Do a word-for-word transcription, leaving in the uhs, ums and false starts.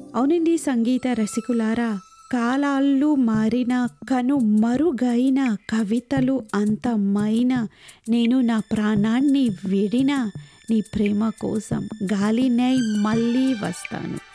అవునండి సంగీత రసికులారా, కాలాలు మారిన కను మరుగైన కవితలు అంతమైన నేను నా ప్రాణాన్ని విడిన నీ ప్రేమ కోసం గాలినై మళ్ళీ వస్తాను.